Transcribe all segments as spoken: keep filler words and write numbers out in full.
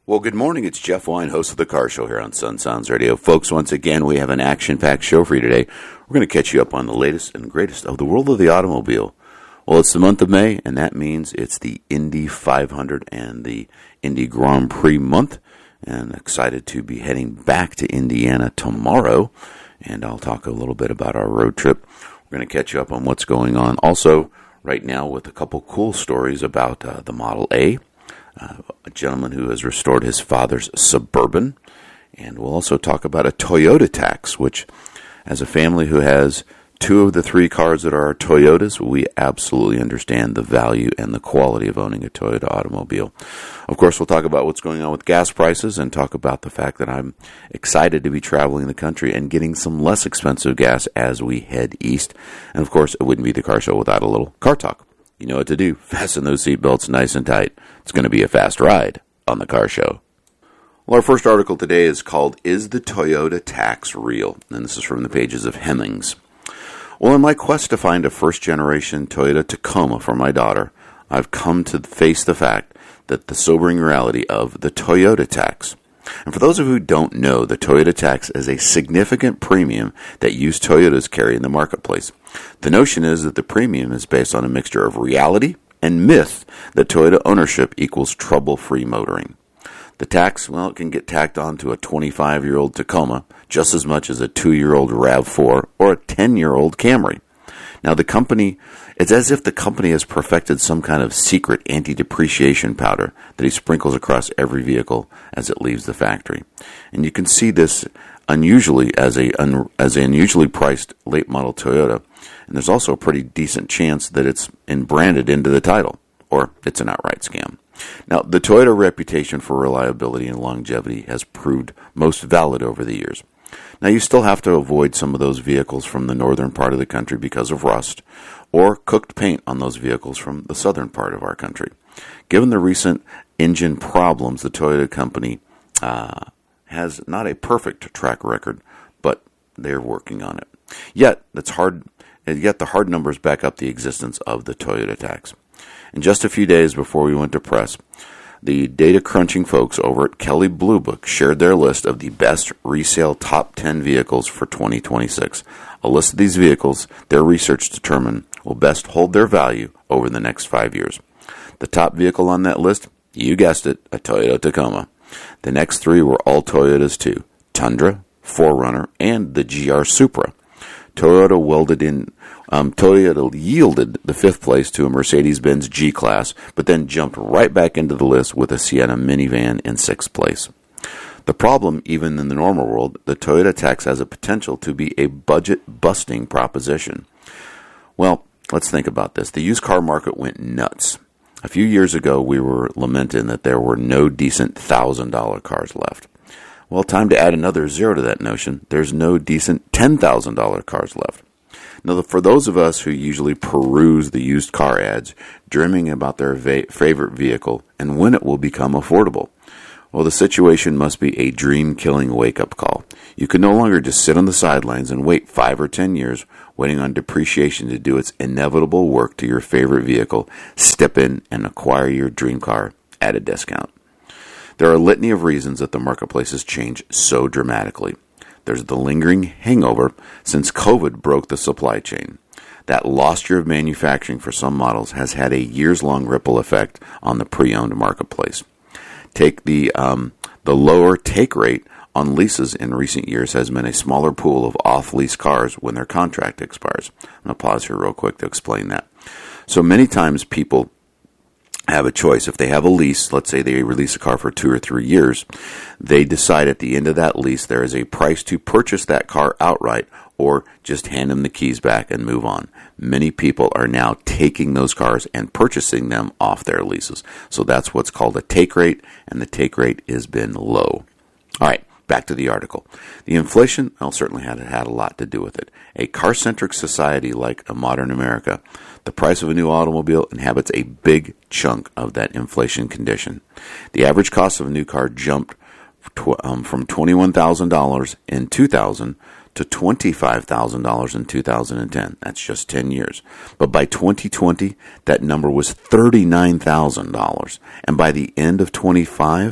Well, good morning. It's Jeff Wine, host of The Car Show here on Sun Sounds Radio. Folks, once again, we have an action-packed show for you today. We're going to catch you up on the latest and greatest of the world of the automobile. Well, it's the month of May, and that means it's the Indy five hundred and the Indy Grand Prix month. And excited to be heading back to Indiana tomorrow. And I'll talk a little bit about our road trip. We're going to catch you up on what's going on. Also, right now, with a couple cool stories about uh, the Model A. Uh, a gentleman who has restored his father's Suburban. And we'll also talk about a Toyota tax, which, as a family who has two of the three cars that are Toyotas, we absolutely understand the value and the quality of owning a Toyota automobile. Of course, we'll talk about what's going on with gas prices and talk about the fact that I'm excited to be traveling the country and getting some less expensive gas as we head east. And, of course, it wouldn't be the car show without a little car talk. You know what to do. Fasten those seatbelts nice and tight. It's going to be a fast ride on the Car Show. Well, our first article today is called, Is the Toyota Tax Real? And this is from the pages of Hemmings. Well, in my quest to find a first-generation Toyota Tacoma for my daughter, I've come to face the fact that the sobering reality of the Toyota tax. And for those of you who don't know, the Toyota tax is a significant premium that used Toyotas carry in the marketplace. The notion is that the premium is based on a mixture of reality and myth that Toyota ownership equals trouble-free motoring. The tax, well, it can get tacked on to a twenty-five-year-old Tacoma just as much as a two-year-old RAV four or a ten-year-old Camry. Now, the company, it's as if the company has perfected some kind of secret anti-depreciation powder that he sprinkles across every vehicle as it leaves the factory. And you can see this unusually as a un, as an unusually priced late model Toyota. And there's also a pretty decent chance that it's in branded into the title, or it's an outright scam. Now, the Toyota reputation for reliability and longevity has proved most valid over the years. Now, you still have to avoid some of those vehicles from the northern part of the country because of rust, or cooked paint on those vehicles from the southern part of our country. Given the recent engine problems, the Toyota company uh, has not a perfect track record, but they're working on it. Yet, it's hard. Yet the hard numbers back up the existence of the Toyota tax. In just a few days before we went to press, the data crunching folks over at Kelley Blue Book shared their list of the best resale top ten vehicles for twenty twenty-six. A list of these vehicles their research determined will best hold their value over the next five years. The top vehicle on that list, you guessed it, a Toyota Tacoma. The next three were all Toyotas too, Tundra, four runner, and the G R Supra. Toyota welded in, um, Toyota yielded the fifth place to a Mercedes-Benz G-Class, but then jumped right back into the list with a Sienna minivan in sixth place. The problem, even in the normal world, the Toyota tax has a potential to be a budget-busting proposition. Well, let's think about this. The used car market went nuts. A few years ago, we were lamenting that there were no decent one thousand dollars cars left. Well, time to add another zero to that notion. There's no decent ten thousand dollars cars left. Now, for those of us who usually peruse the used car ads, dreaming about their va- favorite vehicle and when it will become affordable, well, the situation must be a dream-killing wake-up call. You can no longer just sit on the sidelines and wait five or ten years waiting on depreciation to do its inevitable work to your favorite vehicle. Step in and acquire your dream car at a discount. There are a litany of reasons that the marketplace has changed so dramatically. There's the lingering hangover since COVID broke the supply chain. That lost year of manufacturing for some models has had a years-long ripple effect on the pre-owned marketplace. Take the um, the lower take rate on leases in recent years has meant a smaller pool of off-lease cars when their contract expires. I'm going to pause here real quick to explain that. So many times people have a choice. If they have a lease, let's say they release a car for two or three years, they decide at the end of that lease there is a price to purchase that car outright or just hand them the keys back and move on. Many people are now taking those cars and purchasing them off their leases. So that's what's called a take rate, and the take rate has been low. All right, back to the article. The inflation, well, certainly had, had a lot to do with it. A car-centric society like a modern America, the price of a new automobile inhabits a big chunk of that inflation condition. The average cost of a new car jumped tw- um, from twenty-one thousand dollars in two thousand to twenty-five thousand dollars in two thousand ten. That's just ten years. But by twenty twenty, that number was thirty-nine thousand dollars. And by the end of twenty-five,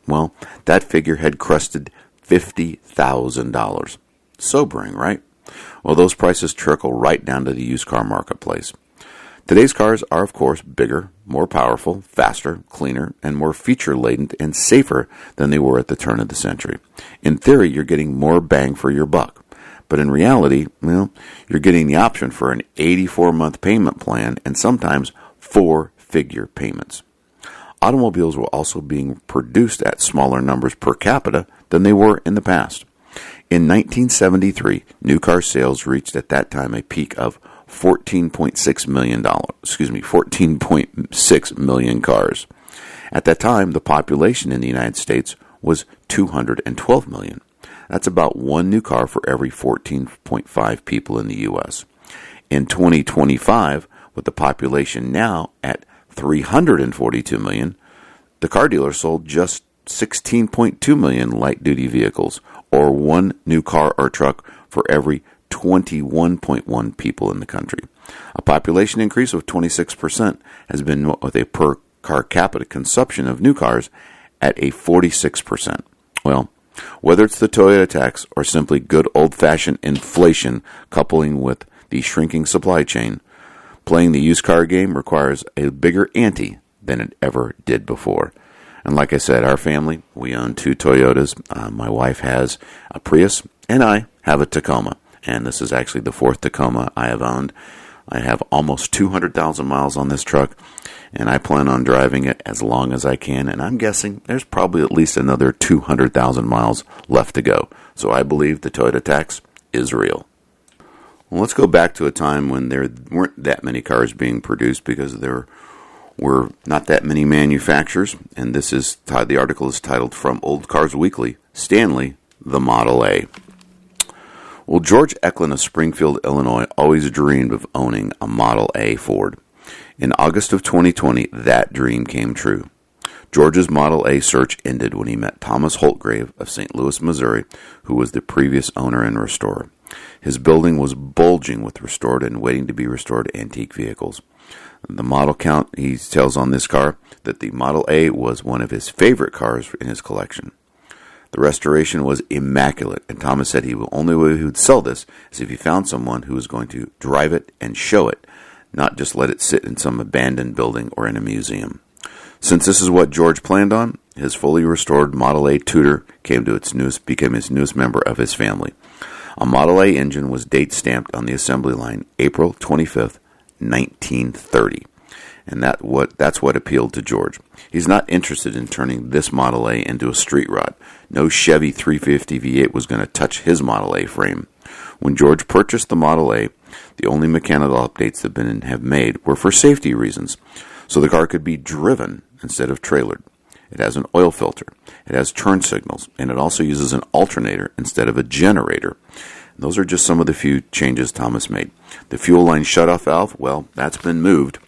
Well, that figure had crested fifty thousand dollars. Sobering, right? Well, those prices trickle right down to the used car marketplace. Today's cars are, of course, bigger, more powerful, faster, cleaner, and more feature-laden and safer than they were at the turn of the century. In theory, you're getting more bang for your buck. But in reality, well, you're getting the option for an eighty-four month payment plan and sometimes four-figure payments. Automobiles were also being produced at smaller numbers per capita than they were in the past. In nineteen seventy-three, new car sales reached at that time a peak of fourteen point six million dollars. Excuse me, fourteen point six million cars. At that time, the population in the United States was two hundred twelve million. That's about one new car for every fourteen point five people in the U S. In twenty twenty-five, with the population now at three hundred forty-two million, the car dealer sold just sixteen point two million light-duty vehicles, or one new car or truck for every twenty-one point one people in the country. A population increase of twenty-six percent has been with a per car capita consumption of new cars at a forty-six percent. Well, whether it's the Toyota tax or simply good old-fashioned inflation coupling with the shrinking supply chain, playing the used car game requires a bigger ante than it ever did before. And like I said, our family, we own two Toyotas. Uh, my wife has a Prius, and I have a Tacoma. And this is actually the fourth Tacoma I have owned. I have almost two hundred thousand miles on this truck, and I plan on driving it as long as I can. And I'm guessing there's probably at least another two hundred thousand miles left to go. So I believe the Toyota tax is real. Well, let's go back to a time when there weren't that many cars being produced because there were not that many manufacturers. And this is the article is titled From Old Cars Weekly, Stanley, the Model A. Well, George Eklund of Springfield, Illinois, always dreamed of owning a Model A Ford. In August of twenty twenty, that dream came true. George's Model A search ended when he met Thomas Holtgrave of Saint Louis, Missouri, who was the previous owner and restorer. His building was bulging with restored and waiting to be restored antique vehicles. The model count, he tells on this car, that the Model A was one of his favorite cars in his collection. The restoration was immaculate, and Thomas said he the only way he would sell this is if he found someone who was going to drive it and show it, not just let it sit in some abandoned building or in a museum. Since this is what George planned on, his fully restored Model A Tudor came to its newest, became his newest member of his family. A Model A engine was date stamped on the assembly line April twenty-fifth, nineteen thirty. And that what that's what appealed to George. He's not interested in turning this Model A into a street rod. No Chevy three fifty V eight was going to touch his Model A frame. When George purchased the Model A, the only mechanical updates that been have made were for safety reasons, so the car could be driven instead of trailered. It has an oil filter, it has turn signals, and it also uses an alternator instead of a generator. And those are just some of the few changes Thomas made. The fuel line shutoff valve, well, that's been moved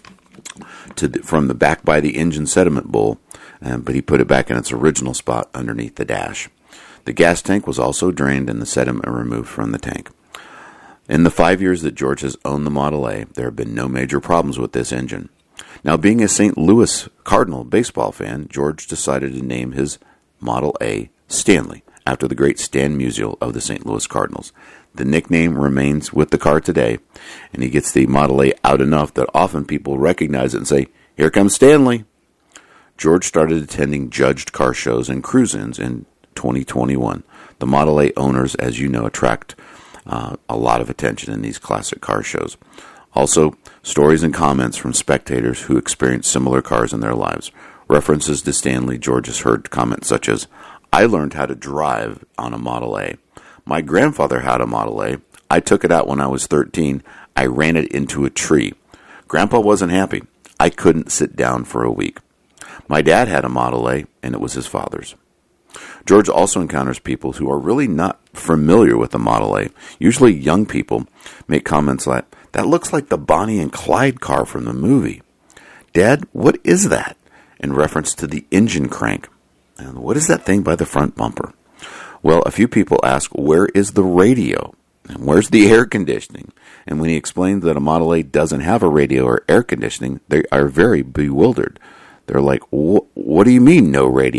to the, from the back by the engine sediment bowl, um, but he put it back in its original spot underneath the dash. The gas tank was also drained and the sediment removed from the tank. In the five years that George has owned the Model A, there have been no major problems with this engine. Now, being a Saint Louis Cardinal baseball fan, George decided to name his Model A Stanley, after the great Stan Musial of the Saint Louis Cardinals. The nickname remains with the car today, and he gets the Model A out enough that often people recognize it and say, "Here comes Stanley." George started attending judged car shows and cruise-ins in twenty twenty-one. The Model A owners, as you know, attract uh, a lot of attention in these classic car shows. Also, stories and comments from spectators who experienced similar cars in their lives. References to Stanley, George has heard comments such as, "I learned how to drive on a Model A. My grandfather had a Model A. I took it out when I was thirteen. I ran it into a tree. Grandpa wasn't happy. I couldn't sit down for a week. My dad had a Model A, and it was his father's." George also encounters people who are really not familiar with the Model A. Usually young people make comments like, "That looks like the Bonnie and Clyde car from the movie. Dad, what is that?" in reference to the engine crank. And what is that thing by the front bumper? Well, a few people ask, where is the radio? And where's the air conditioning? And when he explains that a Model A doesn't have a radio or air conditioning, they are very bewildered. They're like, what do you mean no radio?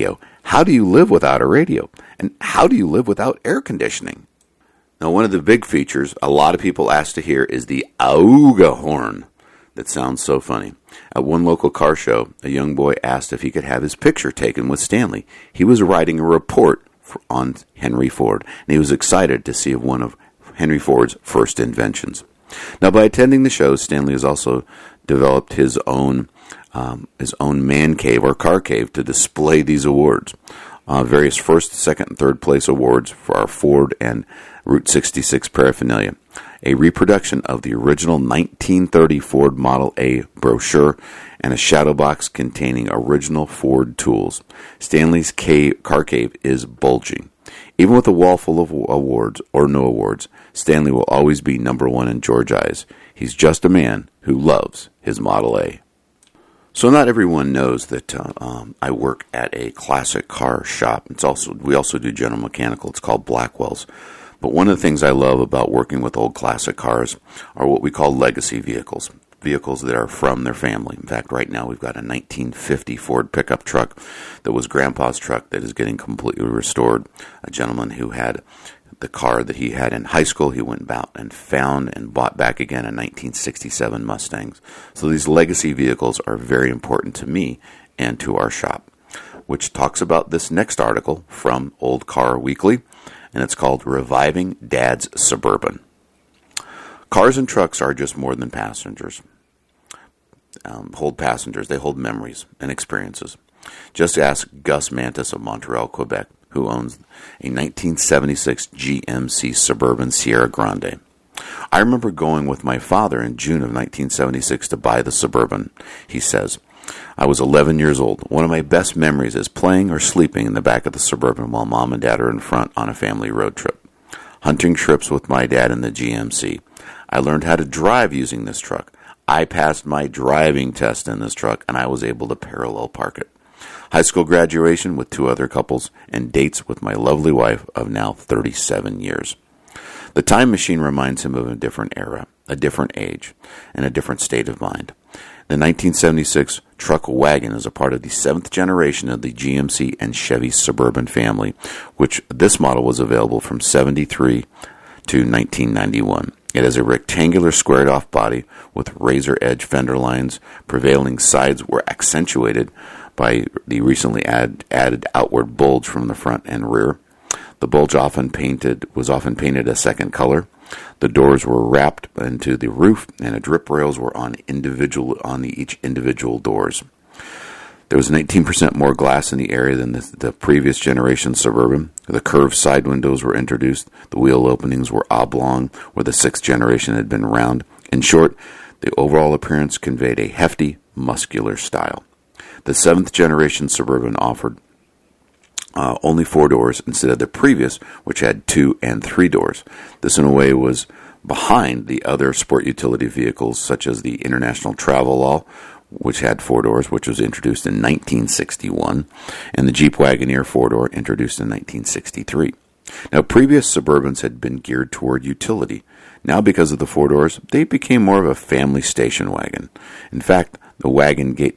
How do you live without a radio? And how do you live without air conditioning? Now, one of the big features a lot of people ask to hear is the auga horn. That sounds so funny. At one local car show, a young boy asked if he could have his picture taken with Stanley. He was writing a report for, on Henry Ford, and he was excited to see one of Henry Ford's first inventions. Now, by attending the show, Stanley has also developed his own um, his own man cave or car cave to display these awards. Uh, various first, second, and third place awards for our Ford and Route sixty-six paraphernalia. A reproduction of the original nineteen thirty Ford Model A brochure, and a shadow box containing original Ford tools. Stanley's cave, car cave is bulging. Even with a wall full of awards or no awards, Stanley will always be number one in George eyes. He's just a man who loves his Model A. So not everyone knows that uh, um, I work at a classic car shop. It's also we also do general mechanical. It's called Blackwell's. But one of the things I love about working with old classic cars are what we call legacy vehicles, vehicles that are from their family. In fact, right now we've got a nineteen fifty Ford pickup truck that was Grandpa's truck that is getting completely restored. A gentleman who had the car that he had in high school, he went out and found and bought back again a nineteen sixty-seven Mustang. So these legacy vehicles are very important to me and to our shop, which talks about this next article from Old Car Weekly, and it's called Reviving Dad's Suburban. Cars and trucks are just more than passengers. Um, hold passengers, they hold memories and experiences. Just ask Gus Mantis of Montreal, Quebec, who owns a nineteen seventy-six G M C Suburban Sierra Grande. I remember going with my father in June of nineteen seventy-six to buy the Suburban, he says. I was eleven years old. One of my best memories is playing or sleeping in the back of the Suburban while Mom and Dad are in front on a family road trip. Hunting trips with my dad in the G M C. I learned how to drive using this truck. I passed my driving test in this truck, and I was able to parallel park it. High school graduation with two other couples, and dates with my lovely wife of now thirty-seven years. The time machine reminds him of a different era, a different age, and a different state of mind. The nineteen seventy-six truck wagon is a part of the seventh generation of the G M C and Chevy Suburban family, which this model was available from seventy-three to nineteen ninety-one. It has a rectangular squared-off body with razor-edge fender lines. Prevailing sides were accentuated by the recently add, added outward bulge from the front and rear. The bulge often painted was often painted a second color. The doors were wrapped into the roof, and the drip rails were on individual on the, each individual doors. There was nineteen percent more glass in the area than the, the previous generation Suburban. The curved side windows were introduced. The wheel openings were oblong, where the sixth generation had been round. In short, the overall appearance conveyed a hefty, muscular style. The seventh generation Suburban offered uh, only four doors instead of the previous, which had two and three doors. This, in a way, was behind the other sport utility vehicles, such as the International Travel Law, which had four doors, which was introduced in nineteen sixty-one, and the Jeep Wagoneer four-door introduced in nineteen sixty-three. Now, previous Suburbans had been geared toward utility. Now, because of the four doors, they became more of a family station wagon. In fact, the wagon gate